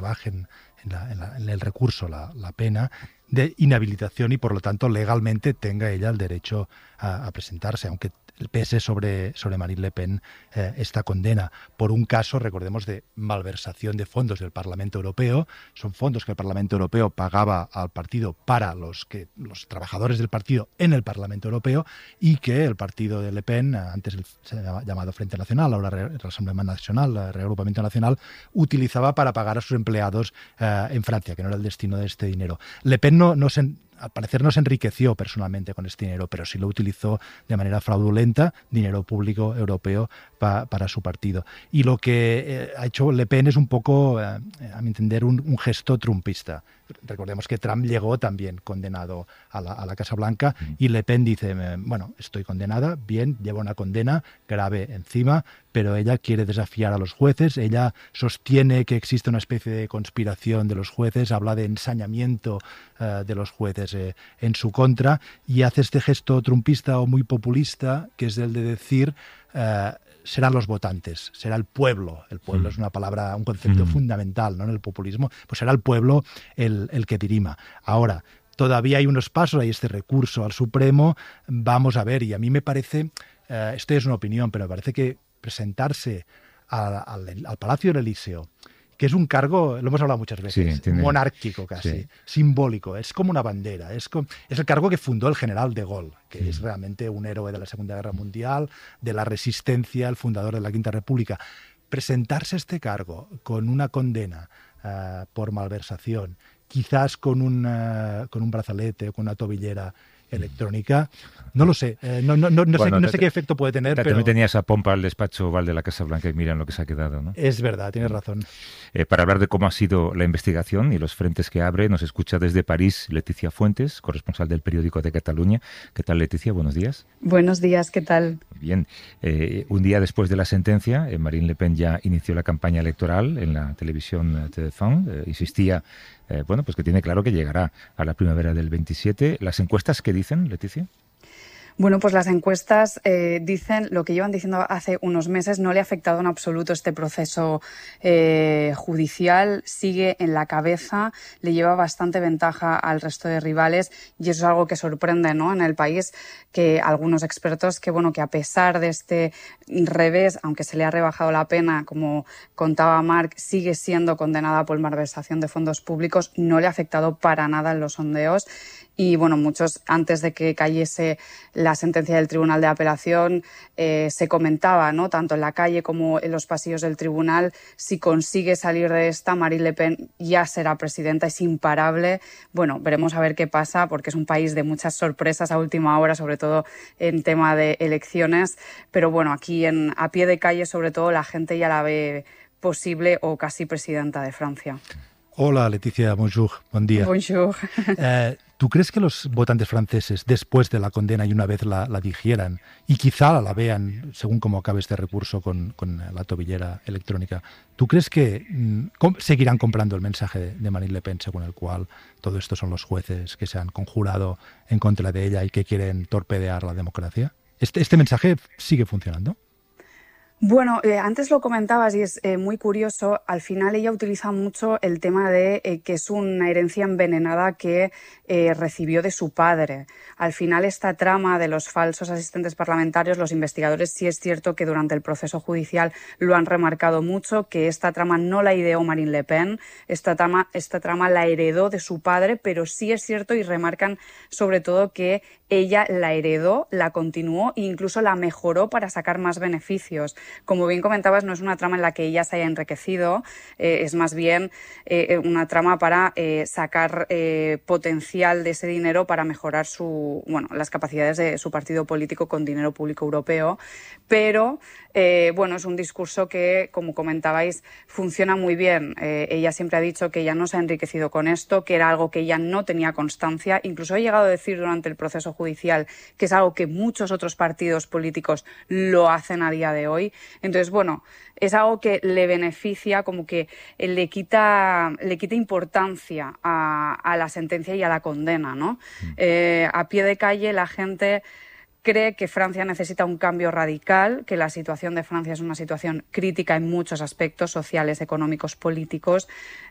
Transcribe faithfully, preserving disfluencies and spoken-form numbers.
rebajen en, la, en, la, en el recurso la, la pena de inhabilitación y por lo tanto legalmente tenga ella el derecho a, a presentarse, aunque pese sobre, sobre Marine Le Pen eh, esta condena por un caso, recordemos, de malversación de fondos del Parlamento Europeo. Son fondos que el Parlamento Europeo pagaba al partido para los, que, los trabajadores del partido en el Parlamento Europeo, y que el partido de Le Pen, antes el, se llama, llamado Frente Nacional, ahora Rassemblement Nacional, el Reagrupamiento Nacional, utilizaba para pagar a sus empleados eh, en Francia, que no era el destino de este dinero. Le Pen no, no se... al parecer no se enriqueció personalmente con este dinero, pero sí lo utilizó de manera fraudulenta, dinero público europeo pa, para su partido. Y lo que eh, ha hecho Le Pen es un poco, eh, a mi entender, un, un gesto trumpista. Recordemos que Trump llegó también condenado a la, a la Casa Blanca, y Le Pen dice, bueno, estoy condenada, bien, lleva una condena grave encima, pero ella quiere desafiar a los jueces, ella sostiene que existe una especie de conspiración de los jueces, habla de ensañamiento uh, de los jueces eh, en su contra, y hace este gesto trumpista o muy populista, que es el de decir... Uh, serán los votantes, será el pueblo. El pueblo mm. es una palabra, un concepto mm. fundamental, ¿no?, en el populismo. Pues será el pueblo el, el que dirima. Ahora, todavía hay unos pasos, hay este recurso al Supremo. Vamos a ver, y a mí me parece, uh, esto es una opinión, pero me parece que presentarse a, a, al, al Palacio del Elíseo, que es un cargo, lo hemos hablado muchas veces, sí, monárquico casi, sí. simbólico, es como una bandera, es, como, es el cargo que fundó el general de Gaulle, que sí. es realmente un héroe de la Segunda Guerra Mundial, de la resistencia, el fundador de la Quinta República. Presentarse a este cargo con una condena uh, por malversación, quizás con un, uh, con un brazalete o con una tobillera electrónica, no lo sé, eh, no, no, no, no, bueno, sé, no sé qué efecto puede tener. También pero... tenía esa pompa al despacho oval de la Casa Blanca y miran lo que se ha quedado, ¿no? Es verdad, tienes razón. Eh, para hablar de cómo ha sido la investigación y los frentes que abre, nos escucha desde París Leticia Fuentes, corresponsal del periódico de Cataluña. ¿Qué tal, Leticia? Buenos días. Buenos días, ¿qué tal? Bien. Eh, un día después de la sentencia, eh, Marine Le Pen ya inició la campaña electoral en la televisión T F uno. Eh, insistía Eh, bueno, pues que tiene claro que llegará a la primavera del veintisiete. ¿Las encuestas qué dicen, Leticia? Bueno, pues las encuestas eh, dicen lo que llevan diciendo hace unos meses. No le ha afectado en absoluto este proceso eh, judicial. Sigue en la cabeza, le lleva bastante ventaja al resto de rivales, y eso es algo que sorprende, ¿no?, en el país, que algunos expertos que, bueno, que a pesar de este revés, aunque se le ha rebajado la pena, como contaba Marc, sigue siendo condenada por malversación de fondos públicos. No le ha afectado para nada en los sondeos. Y bueno, muchos, antes de que cayese la sentencia del Tribunal de Apelación, eh, se comentaba, ¿no?, tanto en la calle como en los pasillos del tribunal, si consigue salir de esta, Marine Le Pen ya será presidenta, es imparable. Bueno, veremos a ver qué pasa, porque es un país de muchas sorpresas a última hora, sobre todo en tema de elecciones. Pero bueno, aquí en, a pie de calle, sobre todo, la gente ya la ve posible o casi presidenta de Francia. Hola, Leticia, bonjour, buen día. Bonjour. Eh, ¿Tú crees que los votantes franceses, después de la condena y una vez la, la digieran, y quizá la vean, según cómo acabe este recurso con, con la tobillera electrónica, ¿tú crees que mm, com- seguirán comprando el mensaje de, de Marine Le Pen, según el cual todo esto son los jueces que se han conjurado en contra de ella y que quieren torpedear la democracia? ¿Este, este mensaje sigue funcionando? Bueno, eh, antes lo comentabas y es eh, muy curioso. Al final ella utiliza mucho el tema de eh, que es una herencia envenenada que eh, recibió de su padre. Al final esta trama de los falsos asistentes parlamentarios, los investigadores sí es cierto que durante el proceso judicial lo han remarcado mucho, que esta trama no la ideó Marine Le Pen, esta trama, esta trama la heredó de su padre, pero sí es cierto y remarcan sobre todo que ella la heredó, la continuó e incluso la mejoró para sacar más beneficios. Como bien comentabas, no es una trama en la que ella se haya enriquecido, eh, es más bien eh, una trama para eh, sacar eh, potencial de ese dinero para mejorar su, bueno, las capacidades de su partido político con dinero público europeo. Pero, eh, bueno, es un discurso que, como comentabais, funciona muy bien. Eh, ella siempre ha dicho que ella no se ha enriquecido con esto, que era algo que ella no tenía constancia. Incluso ha llegado a decir durante el proceso judicial que es algo que muchos otros partidos políticos lo hacen a día de hoy. Entonces, bueno, es algo que le beneficia, como que le quita, le quita importancia a, a la sentencia y a la condena, ¿no? Mm. Eh, a pie de calle la gente cree que Francia necesita un cambio radical, que la situación de Francia es una situación crítica en muchos aspectos sociales, económicos, políticos.